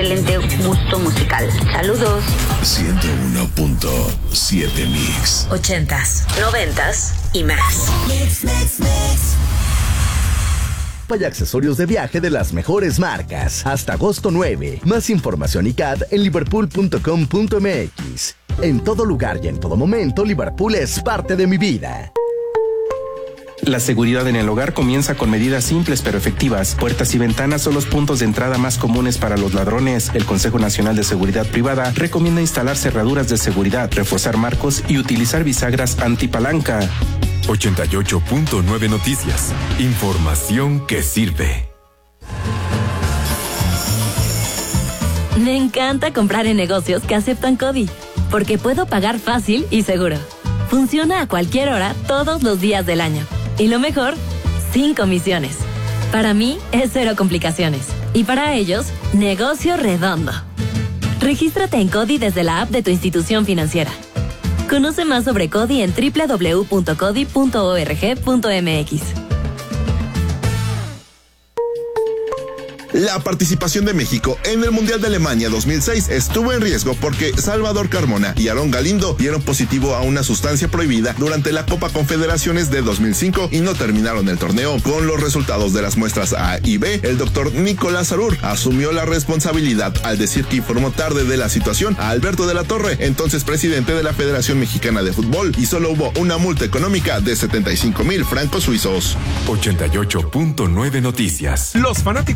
excelente gusto musical. Saludos. 101.7 Mix. 80s, 90s y más. Hay accesorios de viaje de las mejores marcas. Hasta agosto 9. Más información y CAD en liverpool.com.mx. En todo lugar y en todo momento, Liverpool es parte de mi vida. La seguridad en el hogar comienza con medidas simples pero efectivas. Puertas y ventanas son los puntos de entrada más comunes para los ladrones. El Consejo Nacional de Seguridad Privada recomienda instalar cerraduras de seguridad, reforzar marcos y utilizar bisagras antipalanca. 88.9 Noticias. Información que sirve. Me encanta comprar en negocios que aceptan CODI, porque puedo pagar fácil y seguro. Funciona a cualquier hora, todos los días del año. Y lo mejor, sin comisiones. Para mí es cero complicaciones. Y para ellos, negocio redondo. Regístrate en CODI desde la app de tu institución financiera. Conoce más sobre CODI en www.codi.org.mx. La participación de México en el Mundial de Alemania 2006 estuvo en riesgo porque Salvador Carmona y Aarón Galindo dieron positivo a una sustancia prohibida durante la Copa Confederaciones de 2005 y no terminaron el torneo. Con los resultados de las muestras A y B, el doctor Nicolás Arur asumió la responsabilidad al decir que informó tarde de la situación a Alberto de la Torre, entonces presidente de la Federación Mexicana de Fútbol, y solo hubo una multa económica de 75,000 francos suizos. 88.9 Noticias. Los fanáticos